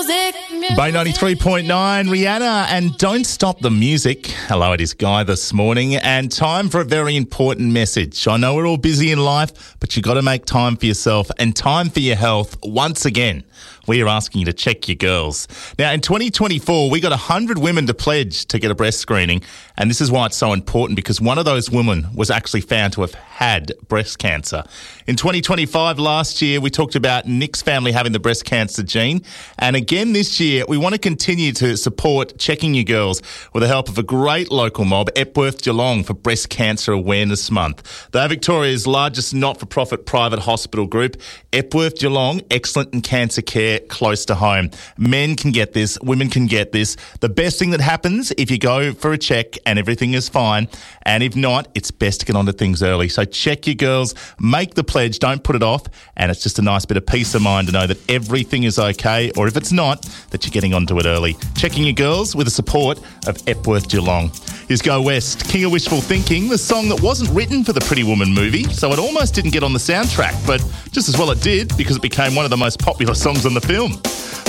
Bay 93.9, Rihanna and Don't Stop the Music. Hello, it is Guy this morning and time for a very important message. I know we're all busy in life, but you've got to make time for yourself and time for your health once again. We are asking you to check your girls. Now, in 2024, we got 100 women to pledge to get a breast screening, and this is why it's so important, because one of those women was actually found to have had breast cancer. In 2025, last year, we talked about Nick's family having the breast cancer gene, and again this year, we want to continue to support checking your girls with the help of a great local mob, Epworth Geelong, for Breast Cancer Awareness Month. They're Victoria's largest not-for-profit private hospital group. Epworth Geelong, excellent in cancer care close to home. Men can get this, women can get this. The best thing that happens if you go for a check and everything is fine, and if not, it's best to get onto things early. So check your girls, make the pledge, don't put it off, and it's just a nice bit of peace of mind to know that everything is okay, or if it's not, that you're getting onto it early. Checking your girls with the support of Epworth Geelong. Here's Go West, King of Wishful Thinking, the song that wasn't written for the Pretty Woman movie, so it almost didn't get on the soundtrack, but just as well it did, because it became one of the most popular songs on the film.